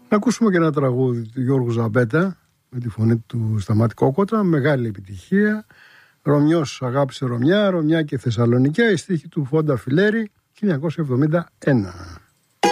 Να ακούσουμε και ένα τραγούδι του Γιώργου Ζαμπέτα με τη φωνή του Σταμάτη Κόκοτρα, μεγάλη επιτυχία. Ρωμιός αγάπησε Ρωμιά, Ρωμιά και Θεσσαλονικιά, η στίχη του Φόντα Φιλέρη, 1971.